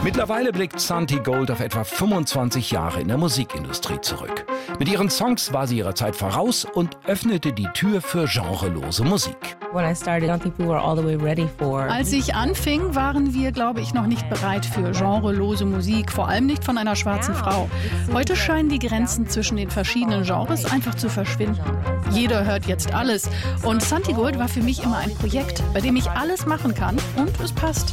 Mittlerweile blickt Santi Gold auf etwa 25 Jahre in der Musikindustrie zurück. Mit ihren Songs war sie ihrer Zeit voraus und öffnete die Tür für genrelose Musik. Als ich anfing, waren wir, glaube ich, noch nicht bereit für genrelose Musik, vor allem nicht von einer schwarzen Frau. Heute scheinen die Grenzen zwischen den verschiedenen Genres einfach zu verschwinden. Jeder hört jetzt alles und Santi Gold war für mich immer ein Projekt, bei dem ich alles machen kann und es passt.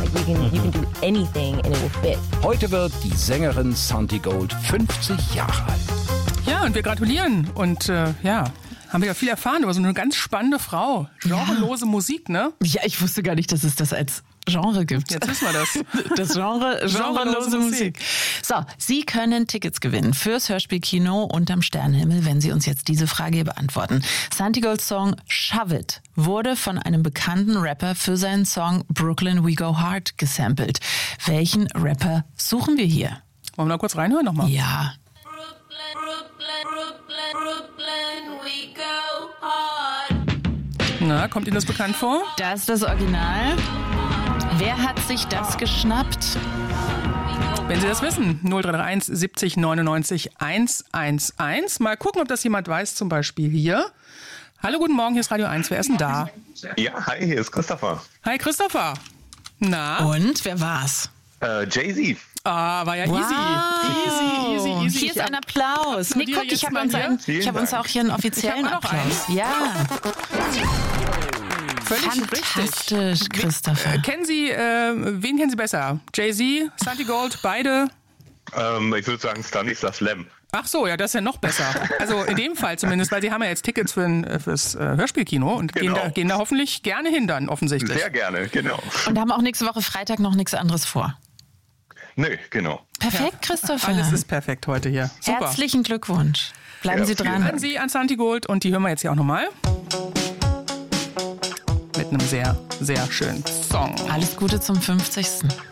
Heute wird die Sängerin Santi Gold 50 Jahre alt. Ja, und wir gratulieren und haben wir ja viel erfahren über so eine ganz spannende Frau. Genrelose Musik, ne? Ja, ich wusste gar nicht, dass es das als Genre gibt. Jetzt wissen wir das. Das genrelose Musik. So, Sie können Tickets gewinnen fürs Hörspielkino unterm Sternenhimmel, wenn Sie uns jetzt diese Frage hier beantworten. Santi Golds Song Shove It wurde von einem bekannten Rapper für seinen Song Brooklyn We Go Hard gesampelt. Welchen Rapper suchen wir hier? Wollen wir da kurz reinhören nochmal? Ja. Na, kommt Ihnen das bekannt vor? Das ist das Original. Wer hat sich das geschnappt? Wenn Sie das wissen, 0331 70 99 111. Mal gucken, ob das jemand weiß, zum Beispiel hier. Hallo, guten Morgen, hier ist Radio 1. Wer ist denn da? Ja, hi, hier ist Christopher. Hi, Christopher. Na? Und, wer war's? Jay-Z. Ah, war ja easy. Hier ist ein Applaus. Nee, guck, ich habe uns auch hier einen offiziellen Applaus. Ja. Völlig fantastisch, richtig. Christopher. Wen kennen Sie besser? Jay-Z, Santi Gold, beide? Ich würde sagen Stanislas Lem. Ach so, ja, das ist ja noch besser. Also in dem Fall zumindest, weil Sie haben ja jetzt Tickets fürs Hörspielkino und gehen da hoffentlich gerne hin dann, offensichtlich. Sehr gerne, genau. Und haben auch nächste Woche Freitag noch nichts anderes vor. Nö, genau. Perfekt, Christopher. Alles ist perfekt heute hier. Super. Herzlichen Glückwunsch. Bleiben Sie dran. An Sie, an Santi Gold und die hören wir jetzt hier auch nochmal. Mit einem sehr, sehr schönen Song. Alles Gute zum 50.